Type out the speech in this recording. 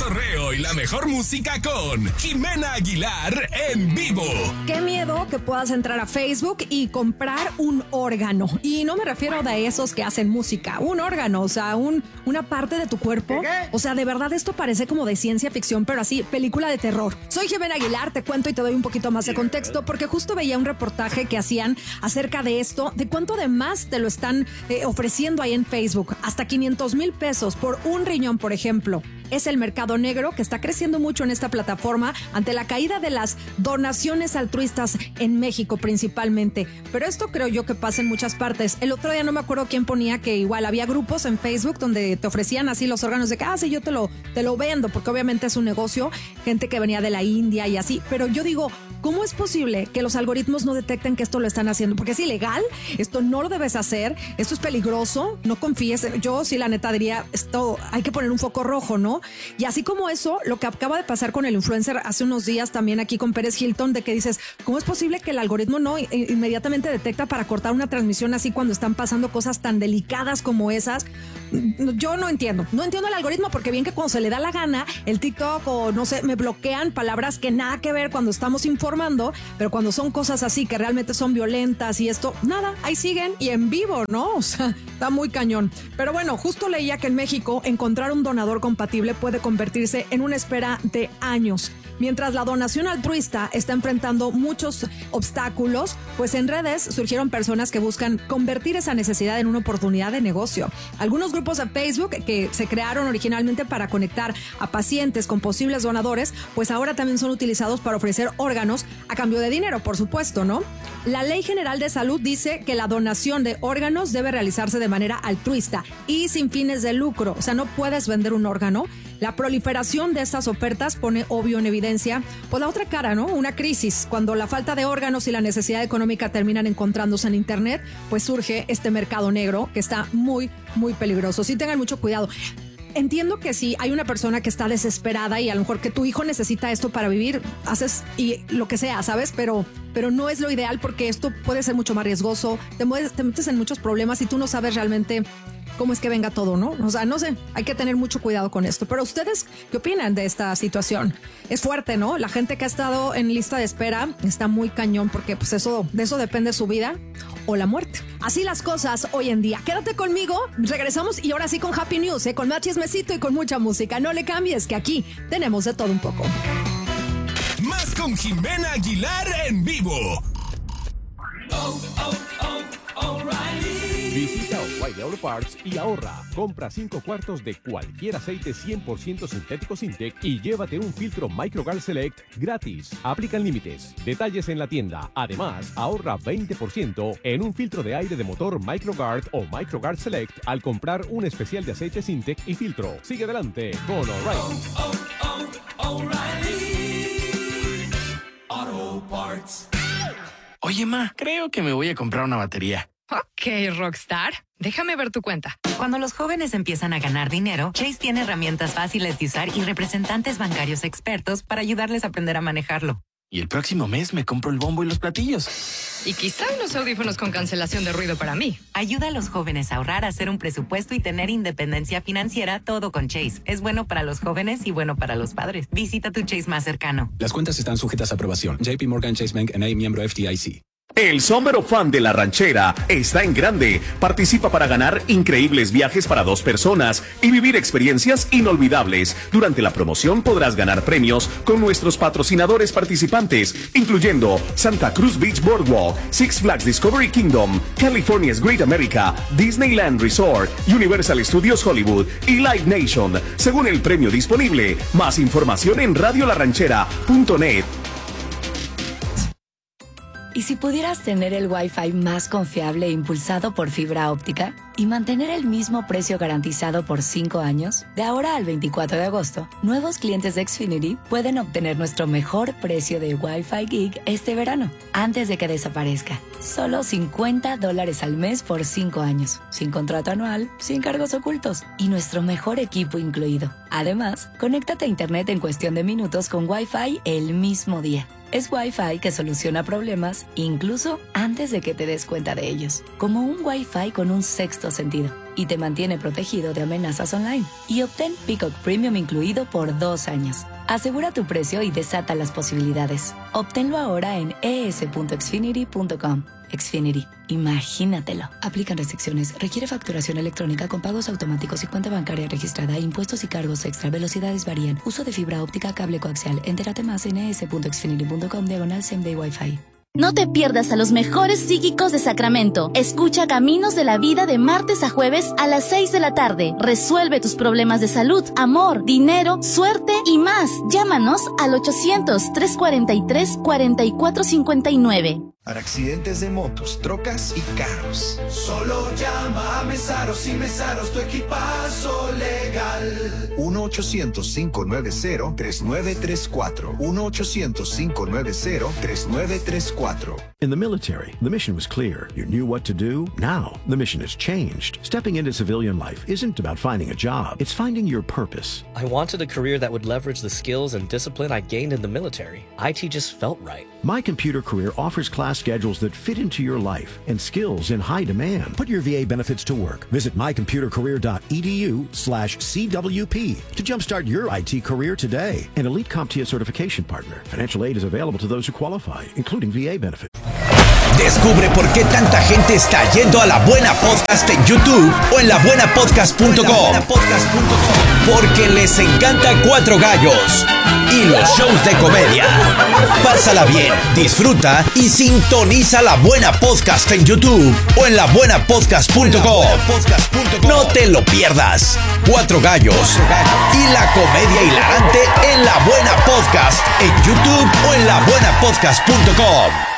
cotorreo y la mejor música con Jimena Aguilar en vivo. Qué miedo que puedas entrar a Facebook y comprar un órgano. Y no me refiero de esos que hacen música. Un órgano, o sea, una parte de tu cuerpo. ¿Qué? O sea, de verdad esto parece como de ciencia ficción, pero así, película de terror. Soy Jimena Aguilar, te cuento y te doy un poquito más de contexto, porque justo veía un reportaje que hacían acerca de esto, de cuánto de más te lo están ofreciendo ahí en Facebook. Hasta 500,000 pesos por un riñón, por ejemplo. Es el mercado negro que está creciendo mucho en esta plataforma ante la caída de las donaciones altruistas en México principalmente. Pero esto creo yo que pasa en muchas partes. El otro día no me acuerdo quién ponía que igual había grupos en Facebook donde te ofrecían así los órganos de que, sí, yo te lo vendo, porque obviamente es un negocio, gente que venía de la India y así. Pero yo digo, ¿cómo es posible que los algoritmos no detecten que esto lo están haciendo? Porque es ilegal, esto no lo debes hacer, esto es peligroso, no confíes. Yo sí, la neta diría, esto hay que poner un foco rojo, ¿no? Y así como eso, lo que acaba de pasar con el influencer hace unos días también aquí con Pérez Hilton, de que dices, ¿cómo es posible que el algoritmo no inmediatamente detecta para cortar una transmisión así cuando están pasando cosas tan delicadas como esas? Yo no entiendo el algoritmo, porque bien que cuando se le da la gana, el TikTok o no sé, me bloquean palabras que nada que ver cuando estamos informando, pero cuando son cosas así que realmente son violentas y esto, nada, ahí siguen y en vivo, ¿no? O sea, está muy cañón. Pero bueno, justo leía que en México encontrar un donador compatible puede convertirse en una espera de años. Mientras la donación altruista está enfrentando muchos obstáculos, pues en redes surgieron personas que buscan convertir esa necesidad en una oportunidad de negocio. Algunos grupos de Facebook que se crearon originalmente para conectar a pacientes con posibles donadores, pues ahora también son utilizados para ofrecer órganos a cambio de dinero, por supuesto, ¿no? La Ley General de Salud dice que la donación de órganos debe realizarse de manera altruista y sin fines de lucro. O sea, no puedes vender un órgano. La proliferación de estas ofertas pone obvio en evidencia, pues la otra cara, ¿no? Una crisis. Cuando la falta de órganos y la necesidad económica terminan encontrándose en Internet, pues surge este mercado negro que está muy, muy peligroso. Sí, tengan mucho cuidado. Entiendo que si hay una persona que está desesperada y a lo mejor que tu hijo necesita esto para vivir, haces y lo que sea, ¿sabes? Pero no es lo ideal, porque esto puede ser mucho más riesgoso, te metes en muchos problemas y tú no sabes realmente cómo es que venga todo, ¿no? O sea, no sé, hay que tener mucho cuidado con esto. Pero ¿ustedes qué opinan de esta situación? Es fuerte, ¿no? La gente que ha estado en lista de espera está muy cañón, porque pues de eso depende su vida o la muerte. Así las cosas hoy en día. Quédate conmigo, regresamos y ahora sí con Happy News, con más chismecito y con mucha música. No le cambies, que aquí tenemos de todo un poco. Más con Jimena Aguilar en vivo. Visita O'Reilly Auto Parts y ahorra. Compra 5 cuartos de cualquier aceite 100% sintético Sintec y llévate un filtro MicroGuard Select gratis. Aplican límites. Detalles en la tienda. Además, ahorra 20% en un filtro de aire de motor MicroGuard o MicroGuard Select al comprar un especial de aceite Sintec y filtro. Sigue adelante con O'Reilly. O'Reilly Auto Parts. Oye, ma, creo que me voy a comprar una batería. Ok, Rockstar. Déjame ver tu cuenta. Cuando los jóvenes empiezan a ganar dinero, Chase tiene herramientas fáciles de usar y representantes bancarios expertos para ayudarles a aprender a manejarlo. Y el próximo mes me compro el bombo y los platillos. Y quizá unos audífonos con cancelación de ruido para mí. Ayuda a los jóvenes a ahorrar, a hacer un presupuesto y tener independencia financiera, todo con Chase. Es bueno para los jóvenes y bueno para los padres. Visita tu Chase más cercano. Las cuentas están sujetas a aprobación. JP Morgan Chase Bank N.A., miembro FDIC. El Summer of Fun de La Ranchera está en grande. Participa para ganar increíbles viajes para 2 personas y vivir experiencias inolvidables. Durante la promoción podrás ganar premios con nuestros patrocinadores participantes, incluyendo Santa Cruz Beach Boardwalk, Six Flags Discovery Kingdom, California's Great America, Disneyland Resort, Universal Studios Hollywood y Live Nation. Según el premio disponible, más información en radiolaranchera.net. ¿Y si pudieras tener el Wi-Fi más confiable e impulsado por fibra óptica y mantener el mismo precio garantizado por 5 años? De ahora al 24 de agosto, nuevos clientes de Xfinity pueden obtener nuestro mejor precio de Wi-Fi Gig este verano, antes de que desaparezca. Solo $50 al mes por 5 años, sin contrato anual, sin cargos ocultos y nuestro mejor equipo incluido. Además, conéctate a Internet en cuestión de minutos con Wi-Fi el mismo día. Es Wi-Fi que soluciona problemas incluso antes de que te des cuenta de ellos. Como un Wi-Fi con un sexto sentido. y te mantiene protegido de amenazas online. Y obtén Peacock Premium incluido por 2 años. Asegura tu precio y desata las posibilidades. Obténlo ahora en es.xfinity.com. Xfinity. Imagínatelo. Aplican restricciones. Requiere facturación electrónica con pagos automáticos y cuenta bancaria registrada. Impuestos y cargos extra. Velocidades varían. Uso de fibra óptica, cable coaxial. Entérate más en es.xfinity.com/same-day Wi-Fi. No te pierdas a los mejores psíquicos de Sacramento. Escucha Caminos de la Vida de martes a jueves a las 6 de la tarde. Resuelve tus problemas de salud, amor, dinero, suerte y más. Llámanos al 800-343-4459. Para accidentes de motos, trocas y carros. Solo llama a Mesaros y Mesaros, tu equipazo legal. 1-800-590-3934. 1-800-590-3934. In the military, the mission was clear. You knew what to do. Now, the mission has changed. Stepping into civilian life isn't about finding a job. It's finding your purpose. I wanted a career that would leverage the skills and discipline I gained in the military. IT just felt right. My Computer Career offers class schedules that fit into your life and skills in high demand. Put your VA benefits to work. Visit mycomputercareer.edu/CWP to jumpstart your IT career today. An elite CompTIA certification partner. Financial aid is available to those who qualify, including VA benefits. Descubre por qué tanta gente está yendo a La Buena Podcast en YouTube o en labuenapodcast.com. Porque les encanta Cuatro Gallos y los shows de comedia. Pásala bien, disfruta y sintoniza La Buena Podcast en YouTube o en labuenapodcast.com. No te lo pierdas. Cuatro Gallos y la comedia hilarante en La Buena Podcast en YouTube o en labuenapodcast.com.